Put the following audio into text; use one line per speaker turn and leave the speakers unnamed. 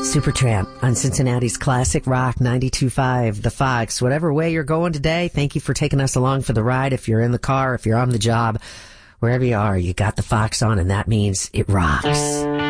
Supertramp on Cincinnati's classic rock 92.5, The Fox. Whatever way you're going today, thank you for taking us along for the ride. If you're in the car, if you're on the job, wherever you are, you got The Fox on, and that means it rocks.